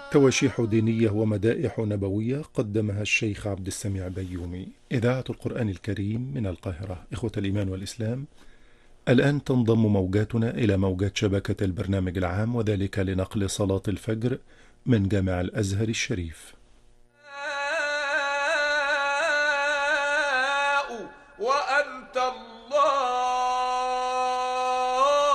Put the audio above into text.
تواشيح دينية ومدائح نبوية قدمها الشيخ عبد السميع بيومي. إذاعة القرآن الكريم من القاهرة. إخوة الإيمان والإسلام، الآن تنضم موجاتنا إلى موجات شبكة البرنامج العام، وذلك لنقل صلاة الفجر من جامع الأزهر الشريف. وأنت الله